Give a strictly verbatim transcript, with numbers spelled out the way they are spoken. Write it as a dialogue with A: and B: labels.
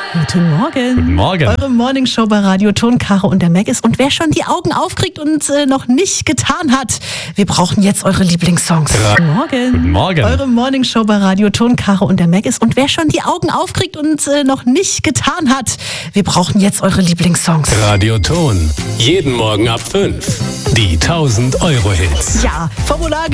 A: Guten Morgen.
B: Guten Morgen.
A: Eure Morningshow bei Radio Ton, Caro und der Maggis. Und wer schon die Augen aufkriegt und äh, noch nicht getan hat, wir brauchen jetzt eure Lieblingssongs.
B: Ja.
A: Guten Morgen.
B: Guten Morgen.
A: Eure Morningshow bei Radio Ton, Caro und der Maggis. Und wer schon die Augen aufkriegt und äh, noch nicht getan hat, wir brauchen jetzt eure Lieblingssongs.
C: Radio Ton. Jeden Morgen ab fünf. Die tausend Euro Hits.
A: Ja, Formular